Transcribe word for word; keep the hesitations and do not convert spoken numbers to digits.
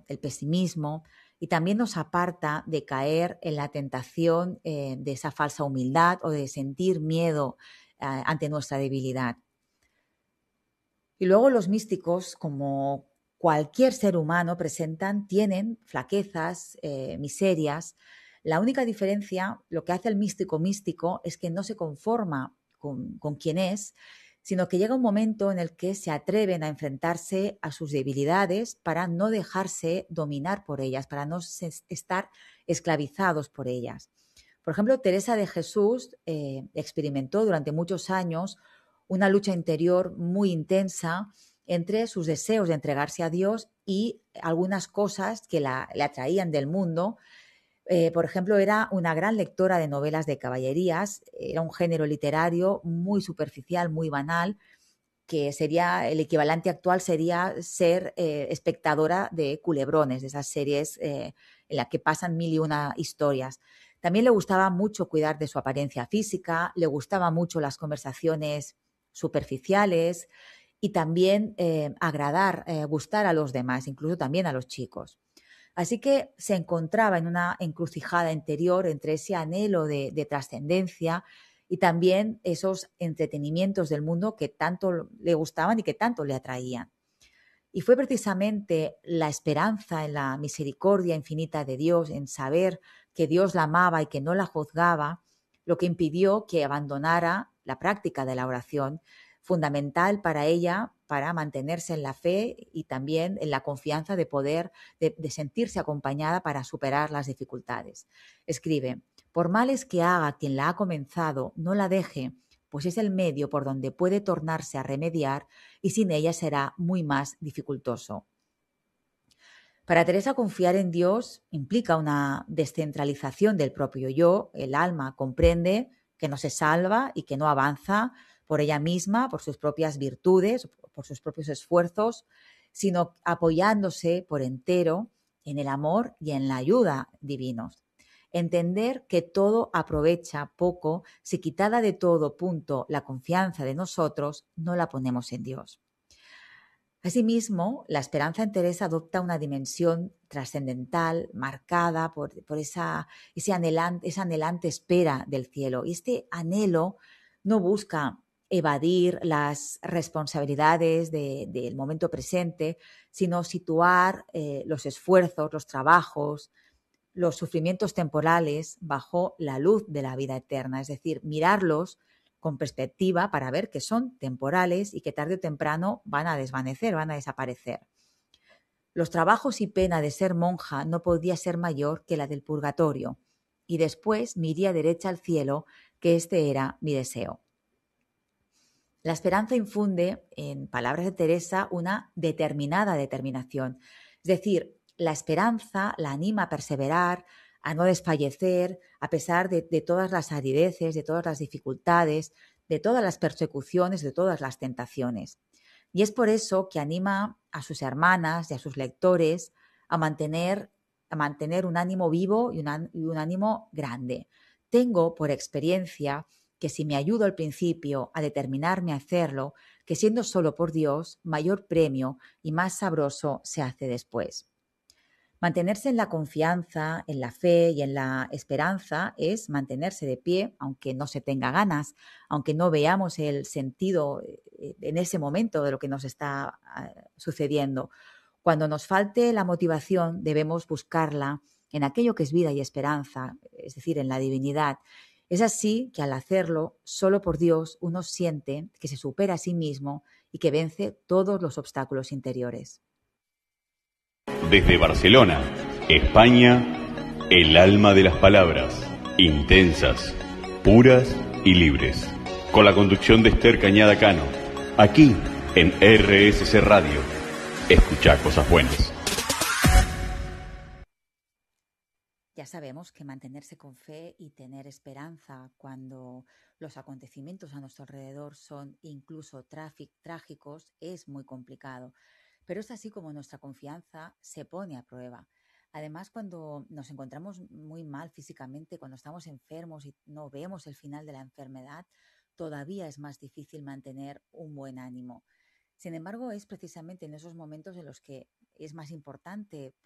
el pesimismo y también nos aparta de caer en la tentación eh, de esa falsa humildad o de sentir miedo eh, ante nuestra debilidad. Y luego los místicos, como cualquier ser humano, presentan, tienen flaquezas, eh, miserias. La única diferencia, lo que hace el místico místico, es que no se conforma con, con quien es, sino que llega un momento en el que se atreven a enfrentarse a sus debilidades para no dejarse dominar por ellas, para no estar esclavizados por ellas. Por ejemplo, Teresa de Jesús eh, experimentó durante muchos años una lucha interior muy intensa entre sus deseos de entregarse a Dios y algunas cosas que la, le atraían del mundo. Eh, por ejemplo, era una gran lectora de novelas de caballerías, era un género literario muy superficial, muy banal, que sería el equivalente actual sería ser eh, espectadora de Culebrones, de esas series eh, en las que pasan mil y una historias. También le gustaba mucho cuidar de su apariencia física, le gustaban mucho las conversaciones superficiales y también eh, agradar, eh, gustar a los demás, incluso también a los chicos. Así que se encontraba en una encrucijada interior entre ese anhelo de, de trascendencia y también esos entretenimientos del mundo que tanto le gustaban y que tanto le atraían. Y fue precisamente la esperanza en la misericordia infinita de Dios, en saber que Dios la amaba y que no la juzgaba, lo que impidió que abandonara la práctica de la oración, fundamental para ella, para mantenerse en la fe y también en la confianza de poder, de, de sentirse acompañada para superar las dificultades. Escribe: por males que haga quien la ha comenzado, no la deje, pues es el medio por donde puede tornarse a remediar y sin ella será muy más dificultoso. Para Teresa, confiar en Dios implica una descentralización del propio yo. El alma comprende que no se salva y que no avanza por ella misma, por sus propias virtudes, por sus propios esfuerzos, sino apoyándose por entero en el amor y en la ayuda divinos. Entender que todo aprovecha poco si quitada de todo punto la confianza de nosotros, no la ponemos en Dios. Asimismo, la esperanza en Teresa adopta una dimensión trascendental marcada por, por esa, ese anhelante, esa anhelante espera del cielo. Y este anhelo no busca evadir las responsabilidades de, del momento presente, sino situar eh, los esfuerzos, los trabajos, los sufrimientos temporales bajo la luz de la vida eterna, es decir, mirarlos con perspectiva para ver que son temporales y que tarde o temprano van a desvanecer, van a desaparecer. Los trabajos y pena de ser monja no podía ser mayor que la del purgatorio, y después me iría derecha al cielo, que este era mi deseo. La esperanza infunde, en palabras de Teresa, una determinada determinación. Es decir, la esperanza la anima a perseverar, a no desfallecer, a pesar de, de todas las arideces, de todas las dificultades, de todas las persecuciones, de todas las tentaciones. Y es por eso que anima a sus hermanas y a sus lectores a mantener, a mantener un ánimo vivo y un, y un ánimo grande. Tengo por experiencia que si me ayudo al principio a determinarme a hacerlo, que siendo solo por Dios, mayor premio y más sabroso se hace después. Mantenerse en la confianza, en la fe y en la esperanza es mantenerse de pie, aunque no se tenga ganas, aunque no veamos el sentido en ese momento de lo que nos está sucediendo. Cuando nos falte la motivación, debemos buscarla en aquello que es vida y esperanza, es decir, en la divinidad. Es así que al hacerlo, solo por Dios, uno siente que se supera a sí mismo y que vence todos los obstáculos interiores. Desde Barcelona, España, el alma de las palabras, intensas, puras y libres. Con la conducción de Esther Cañada Cano, aquí en R S C Radio. Escuchá cosas buenas. Ya sabemos que mantenerse con fe y tener esperanza cuando los acontecimientos a nuestro alrededor son incluso trágicos es muy complicado. Pero es así como nuestra confianza se pone a prueba. Además, cuando nos encontramos muy mal físicamente, cuando estamos enfermos y no vemos el final de la enfermedad, todavía es más difícil mantener un buen ánimo. Sin embargo, es precisamente en esos momentos en los que es más importante